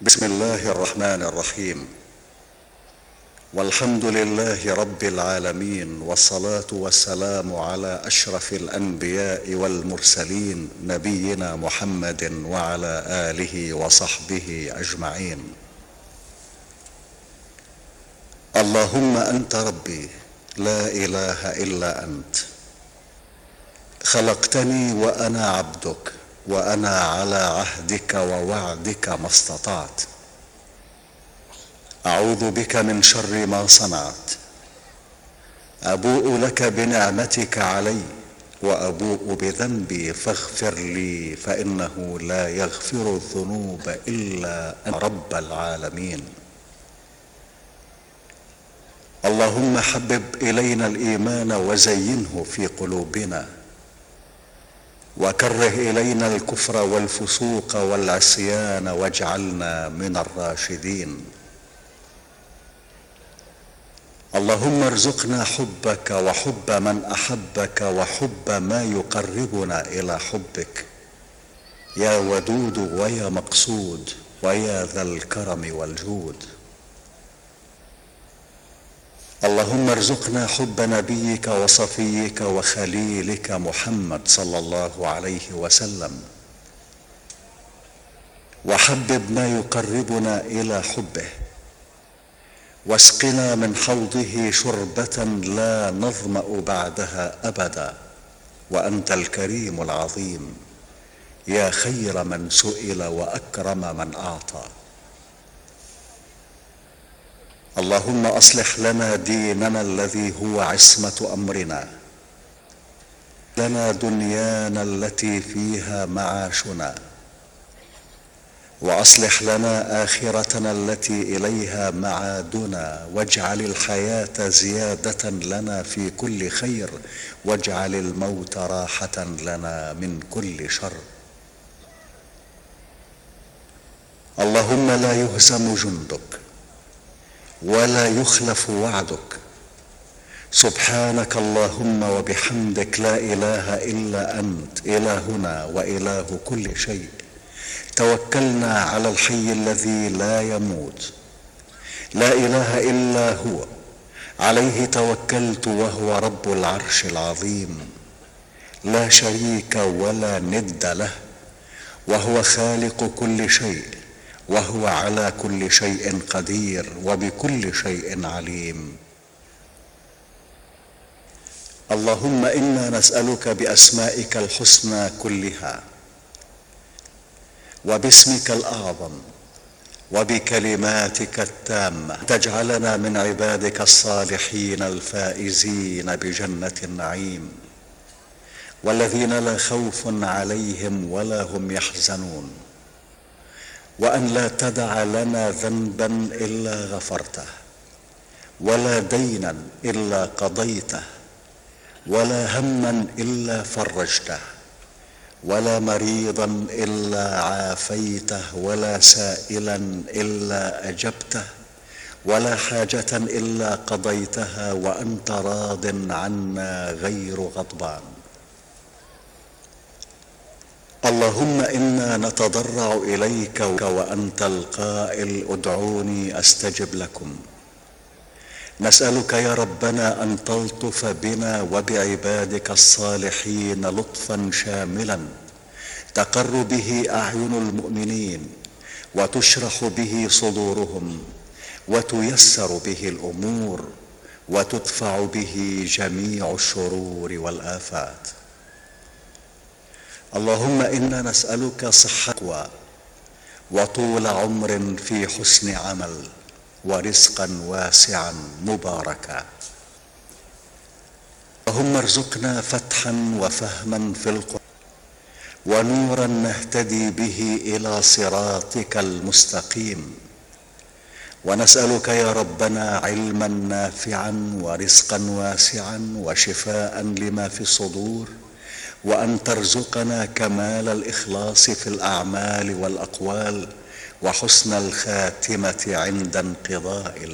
بسم الله الرحمن الرحيم. والحمد لله رب العالمين، والصلاة والسلام على أشرف الأنبياء والمرسلين نبينا محمد وعلى آله وصحبه أجمعين. اللهم أنت ربي لا إله إلا أنت، خلقتني وأنا عبدك، وأنا على عهدك ووعدك ما استطعت. أعوذ بك من شر ما صنعت، أبوء لك بنعمتك علي وأبوء بذنبي فاغفر لي، فإنه لا يغفر الذنوب إلا أنت رب العالمين. اللهم حبب إلينا الإيمان وزينه في قلوبنا، وكره إلينا الكفر والفسوق والعصيان واجعلنا من الراشدين. اللهم ارزقنا حبك وحب من أحبك وحب ما يقربنا إلى حبك، يا ودود ويا مقصود ويا ذا الكرم والجود. اللهم ارزقنا حب نبيك وصفيك وخليلك محمد صلى الله عليه وسلم، وحبب ما يقربنا إلى حبه، واسقنا من حوضه شربة لا نظمأ بعدها أبدا، وأنت الكريم العظيم يا خير من سئل وأكرم من أعطى. اللهم أصلح لنا ديننا الذي هو عصمة أمرنا، لنا دنيانا التي فيها معاشنا، وأصلح لنا آخرتنا التي إليها معادنا، واجعل الحياة زيادة لنا في كل خير، واجعل الموت راحة لنا من كل شر. اللهم لا يهزم جندك ولا يخلف وعدك. سبحانك اللهم وبحمدك، لا إله إلا أنت إلهنا وإله كل شيء. توكلنا على الحي الذي لا يموت، لا إله إلا هو، عليه توكلت وهو رب العرش العظيم، لا شريك ولا ند له، وهو خالق كل شيء، وهو على كل شيء قدير، وبكل شيء عليم. اللهم إنا نسألك بأسمائك الحسنى كلها، وباسمك الأعظم، وبكلماتك التامة، تجعلنا من عبادك الصالحين الفائزين بجنة النعيم، والذين لا خوف عليهم ولا هم يحزنون، وأن لا تدع لنا ذنبا إلا غفرته، ولا دينا إلا قضيته، ولا هما إلا فرجته، ولا مريضا إلا عافيته، ولا سائلا إلا أجبته، ولا حاجة إلا قضيتها وأنت راض عنا غير غضبان. اللهم إنا نتضرع إليك وأنت القائل ادعوني أستجب لكم. نسألك يا ربنا أن تلطف بنا وبعبادك الصالحين لطفا شاملا تقر به أعين المؤمنين، وتشرح به صدورهم، وتيسر به الأمور، وتدفع به جميع الشرور والآفات. اللهم إنا نسألك صحة وطول عمر في حسن عمل، ورزقا واسعا مباركا. اللهم ارزقنا فتحا وفهما في القرآن، ونورا نهتدي به إلى صراطك المستقيم. ونسألك يا ربنا علما نافعا ورزقا واسعا وشفاء لما في الصدور، وأن ترزقنا كمال الإخلاص في الأعمال والأقوال، وحسن الخاتمة عند انقضاء